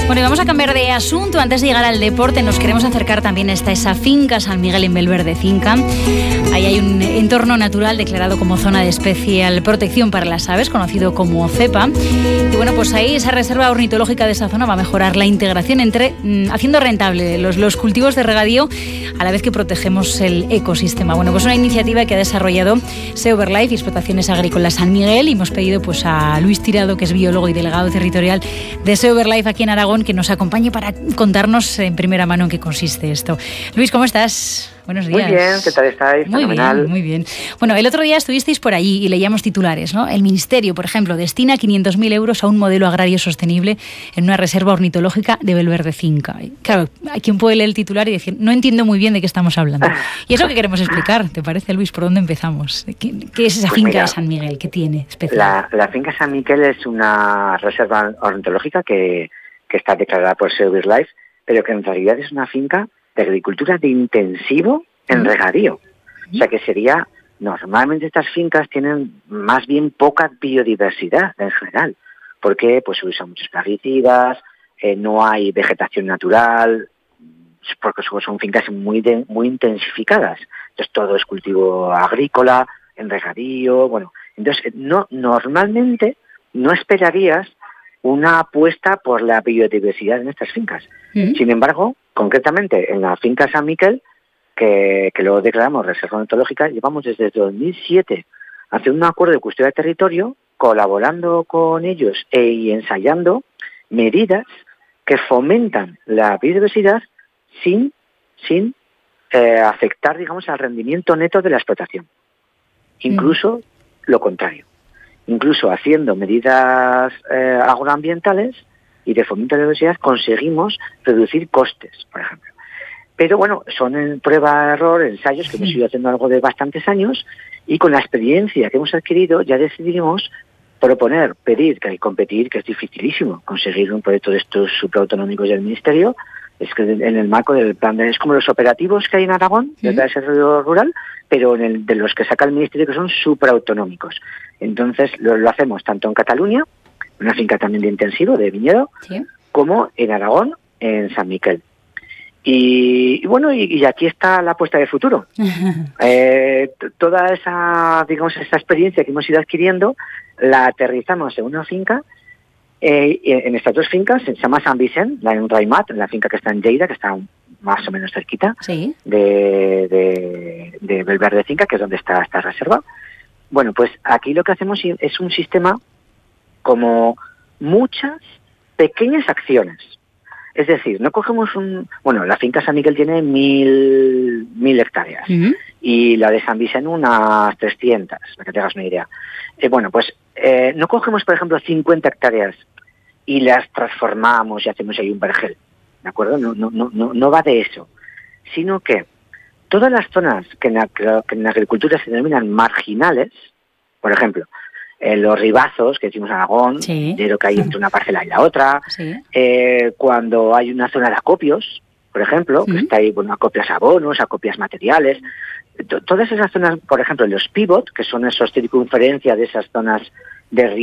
Bueno, y vamos a cambiar de asunto. Antes de llegar al deporte, nos queremos acercar también hasta esa finca San Miguel en Belverde Finca. Ahí hay un entorno natural declarado como zona de especial protección para las aves, conocido como CEPA. Y bueno, pues ahí esa reserva ornitológica de esa zona va a mejorar la integración entre haciendo rentable los cultivos de regadío a la vez que protegemos el ecosistema. Bueno, pues una iniciativa que ha desarrollado Seoverlife y Explotaciones Agrícolas San Miguel, y hemos pedido pues a Luis Tirado, que es biólogo y delegado territorial de Seoverlife aquí en Aragón, que nos acompañe para contarnos en primera mano en qué consiste esto. Luis, ¿cómo estás? Buenos días. Muy bien, ¿qué tal estáis? Muy Fenomenal. bien, muy bien. Bueno, el otro día estuvisteis por allí y leíamos titulares, ¿no? El Ministerio, por ejemplo, destina 500.000 euros a un modelo agrario sostenible en una reserva ornitológica de Belverde Finca. Claro, hay quien puede leer el titular y decir, no entiendo muy bien de qué estamos hablando. Y es lo que queremos explicar, ¿te parece, Luis? ¿Por dónde empezamos? ¿Qué es esa finca de San Miguel? ¿Qué tiene especial? La finca San Miguel es una reserva ornitológica que está declarada por Seoverlife, pero que en realidad es una finca de agricultura de intensivo en regadío. O sea que sería, normalmente estas fincas tienen más bien poca biodiversidad en general, porque pues se usan muchos plaguicidas, no hay vegetación natural, porque son fincas muy intensificadas. Entonces todo es cultivo agrícola, en regadío, bueno. Entonces normalmente no esperarías una apuesta por la biodiversidad en estas fincas. Sin embargo, concretamente en la finca San Miguel, que luego declaramos reserva ornitológica, llevamos desde 2007 haciendo un acuerdo de custodia de territorio, colaborando con ellos y ensayando medidas que fomentan la biodiversidad sin afectar, digamos, al rendimiento neto de la explotación. Incluso lo contrario. Incluso haciendo medidas agroambientales y de fomento de la biodiversidad conseguimos reducir costes, por ejemplo. Pero bueno, son en prueba-error, ensayos que hemos ido haciendo algo de bastantes años, y con la experiencia que hemos adquirido ya decidimos pedir que hay que competir, que es dificilísimo conseguir un proyecto de estos supraautonómicos del Ministerio. Es que en el marco del plan es como los operativos que hay en Aragón, de desarrollo rural, pero de los que saca el Ministerio, que son supraautonómicos. Entonces lo hacemos tanto en Cataluña, una finca también de intensivo, de viñedo, como en Aragón, en San Miguel. Y bueno, y aquí está la apuesta de futuro. Toda esa, digamos, esa experiencia que hemos ido adquiriendo, la aterrizamos en una finca. En estas dos fincas, se llama San Vicent, la en Raimat, la finca que está en Lleida, que está más o menos cerquita de Belverde Finca, que es donde está esta reserva. Bueno, pues aquí lo que hacemos es un sistema como muchas pequeñas acciones. Es decir, no cogemos la finca San Miguel tiene 1.000 hectáreas y la de San Vicente unas 300, para que te hagas una idea. No cogemos, por ejemplo, 50 hectáreas y las transformamos y hacemos ahí un vergel, ¿de acuerdo? No va de eso, sino que todas las zonas que en la agricultura se denominan marginales, por ejemplo, los ribazos, que decimos en Aragón, de lo que hay entre una parcela y la otra, cuando hay una zona de acopios, por ejemplo, que está ahí, acopias abonos, acopias materiales, todas esas zonas, por ejemplo, los pivot, que son esos circunferencias de esas zonas de